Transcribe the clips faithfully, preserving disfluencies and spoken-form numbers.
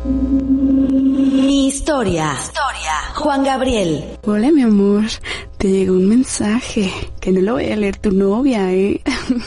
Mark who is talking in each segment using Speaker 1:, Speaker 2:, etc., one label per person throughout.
Speaker 1: Mi historia. Historia. Juan Gabriel.
Speaker 2: Hola, mi amor. Te llegó un mensaje. Que no lo voy a leer tu novia, ¿eh?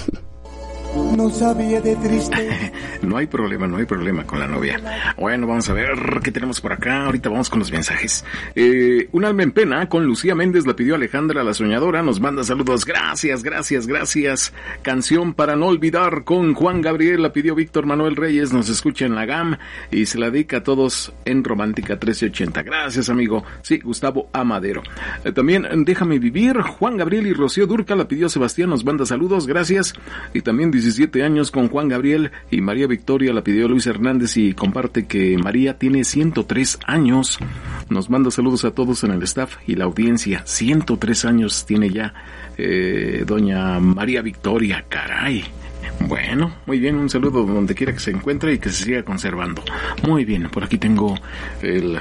Speaker 3: No sabía de triste.
Speaker 4: No hay problema, no hay problema con la novia. Bueno, vamos a ver qué tenemos por acá. Ahorita vamos con los mensajes. Eh, un alma en pena con Lucía Méndez la pidió Alejandra la Soñadora. Nos manda saludos. Gracias, gracias, gracias. Canción para no olvidar con Juan Gabriel la pidió Víctor Manuel Reyes. Nos escucha en la G A M y se la dedica a todos en Romántica trece ochenta. Gracias, amigo. Sí, Gustavo Amadero. Eh, también Déjame Vivir. Juan Gabriel y Rocío Durca la pidió Sebastián. Nos manda saludos. Gracias. Y también diecisiete años con Juan Gabriel y María Victoria la pidió Luis Hernández y comparte que María tiene ciento tres años. Nos manda saludos a todos en el staff y la audiencia. ciento tres años tiene ya eh, doña María Victoria, caray. Bueno, muy bien, un saludo donde quiera que se encuentre y que se siga conservando. Muy bien, por aquí tengo el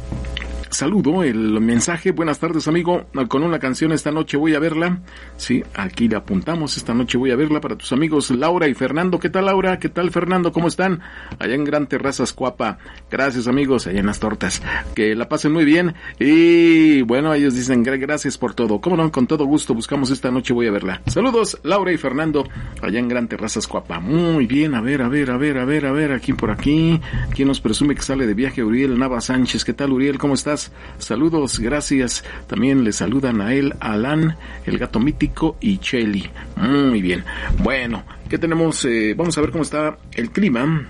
Speaker 4: saludo, el mensaje. Buenas tardes, amigo, con una canción esta noche voy a verla. Sí, aquí le apuntamos, esta noche voy a verla para tus amigos Laura y Fernando. ¿Qué tal, Laura? ¿Qué tal, Fernando? ¿Cómo están? Allá en Gran Terrazas, Cuapa. Gracias, amigos, allá en las tortas. Que la pasen muy bien. Y bueno, ellos dicen gracias por todo. Cómo no, con todo gusto buscamos esta noche voy a verla. Saludos, Laura y Fernando, allá en Gran Terrazas, Cuapa. Muy bien, a ver, a ver, a ver, a ver, a ver, aquí por aquí. ¿Quién nos presume que sale de viaje? Uriel Nava Sánchez. ¿Qué tal, Uriel? ¿Cómo estás? Saludos, gracias. También le saludan a él, Alan, el gato mítico y Chelly. Muy bien. Bueno, ¿qué tenemos? Eh, vamos a ver cómo está el clima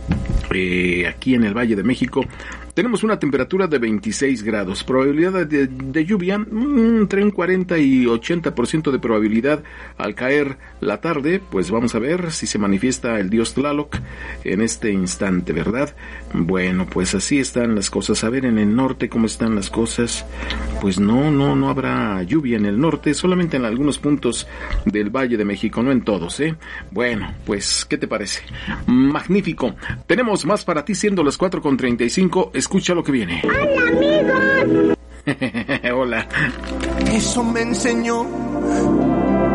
Speaker 4: eh, aquí en el Valle de México. Tenemos una temperatura de veintiséis grados, probabilidad de, de lluvia mmm, entre un cuarenta y ochenta por ciento de probabilidad al caer la tarde. Pues vamos a ver si se manifiesta el dios Tlaloc en este instante, ¿verdad? Bueno, pues así están las cosas. A ver en el norte cómo están las cosas. Pues no, no, no habrá lluvia en el norte, solamente en algunos puntos del Valle de México, no en todos, ¿eh? Bueno, pues, ¿qué te parece? Magnífico. Tenemos más para ti siendo las cuatro con treinta y cinco. Escucha lo que viene.
Speaker 3: ¡Hola, amigos!
Speaker 4: Hola.
Speaker 3: Eso me enseñó